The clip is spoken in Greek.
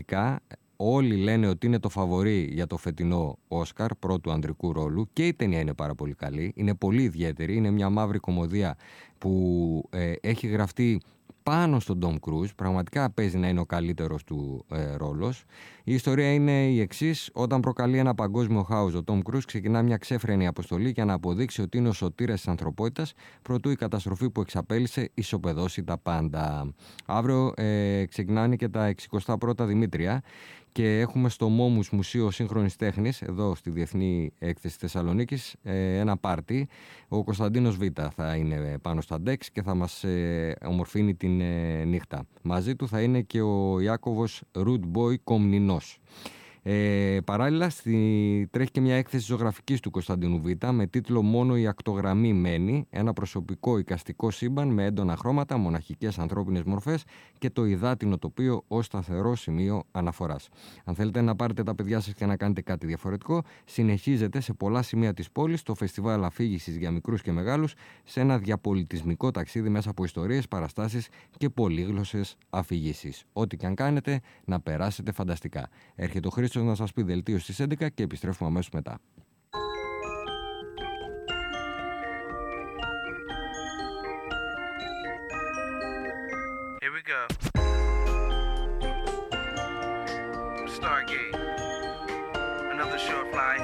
εξαιρετικά. Όλοι λένε ότι είναι το φαβορί για το φετινό Όσκαρ πρώτου ανδρικού ρόλου και η ταινία είναι πάρα πολύ καλή. Είναι πολύ ιδιαίτερη. Είναι μια μαύρη κωμωδία που έχει γραφτεί πάνω στον Τομ Κρούζ. Πραγματικά παίζει να είναι ο καλύτερος του ρόλος. Η ιστορία είναι η εξής. Όταν προκαλεί ένα παγκόσμιο χάος, ο Τομ Κρούζ ξεκινά μια ξέφρενη αποστολή για να αποδείξει ότι είναι ο σωτήρας της ανθρωπότητας, προτού η καταστροφή που εξαπέλυσε ισοπεδώσει τα πάντα. Αύριο ξεκινάνε και τα 61 Δημήτρια και έχουμε στο Μόμους Μουσείο Σύγχρονης Τέχνης, εδώ στη Διεθνή Έκθεση Θεσσαλονίκης, ένα πάρτι. Ο Κωνσταντίνος Β θα είναι πάνω στα ντεξ και θα μας ομορφύνει την νύχτα. Μαζί του θα είναι και ο Ιάκωβος Ρουτμπόι Κομνηνός. Παράλληλα τρέχει και μια έκθεση ζωγραφικής του Κωνσταντίνου Β με τίτλο «Μόνο η ακτογραμμή μένει», ένα προσωπικό εικαστικό σύμπαν με έντονα χρώματα, μοναχικές ανθρώπινες μορφές και το υδάτινο τοπίο ως σταθερό σημείο αναφοράς. Αν θέλετε να πάρετε τα παιδιά σας και να κάνετε κάτι διαφορετικό, συνεχίζεται σε πολλά σημεία της πόλης το φεστιβάλ αφήγησης για μικρούς και μεγάλους, σε ένα διαπολιτισμικό ταξίδι μέσα από ιστορίες, παραστάσεις και πολύγλωσσες αφηγήσεις. Ό,τι και αν κάνετε, να περάσετε φανταστικά. Έρχεται ο Χρήστος να σας πει δελτίο στις 11 και επιστρέφουμε αμέσως μετά. Here we go. Stargate. Another short flight.